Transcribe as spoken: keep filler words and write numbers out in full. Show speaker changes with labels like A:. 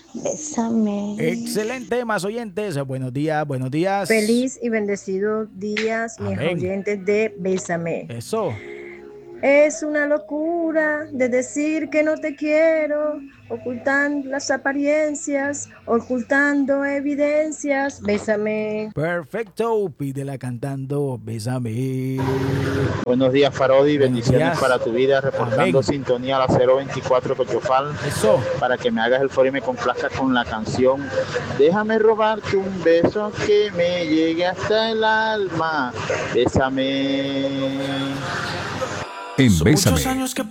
A: Bésame.
B: Excelente, más oyentes. Buenos días, buenos días.
C: Feliz y bendecido días, mis
B: Amén.
C: oyentes de Bésame.
B: Eso.
C: Es una locura de decir que no te quiero, ocultando las apariencias, ocultando evidencias. Bésame.
B: Perfecto, pídela cantando, bésame.
D: Buenos días, Farodi,
B: Buenos
D: bendiciones
B: días.
D: para tu vida, reportando
B: Amén.
D: sintonía a la cero veinticuatro Cochofal,
B: Eso.
D: para que me hagas el foro y me complazcas con la canción Déjame robarte un beso que me llegue hasta el alma, bésame.
E: En Bésame